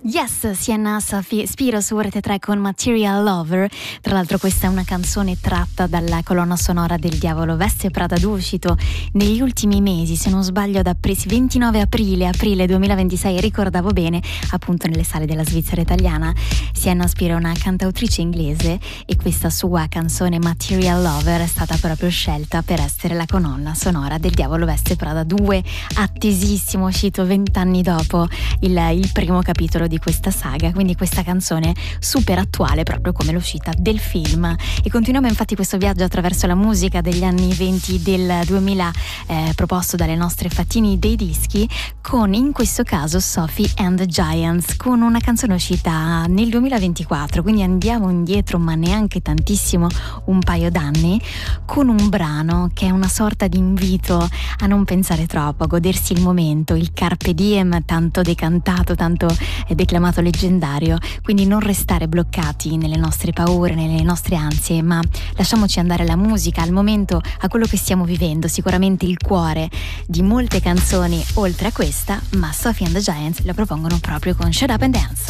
Yes, Sienna Spiro su Rete 3 con Material Lover. Tra l'altro questa è una canzone tratta dalla colonna sonora del Diavolo Veste Prada 2, uscito negli ultimi mesi, se non sbaglio da 29 aprile 2026, ricordavo bene, appunto nelle sale della Svizzera italiana. Sienna Spiro è una cantautrice inglese e questa sua canzone Material Lover è stata proprio scelta per essere la colonna sonora del Diavolo Veste Prada 2, attesissimo, uscito 20 anni dopo il primo capitolo di questa saga, quindi questa canzone super attuale, proprio come l'uscita del film. E continuiamo infatti questo viaggio attraverso la musica degli anni 20 del 2000, proposto dalle nostre fattini dei dischi, con in questo caso Sophie and the Giants, con una canzone uscita nel 2024, quindi andiamo indietro ma neanche tantissimo, un paio d'anni, con un brano che è una sorta di invito a non pensare troppo, a godersi il momento, il carpe diem tanto decantato, tanto declamato leggendario, quindi non restare bloccati nelle nostre paure, nelle nostre ansie, ma lasciamoci andare alla musica, al momento, a quello che stiamo vivendo. Sicuramente il cuore di molte canzoni oltre a questa, ma Sophie and the Giants la propongono proprio con Shut Up and Dance.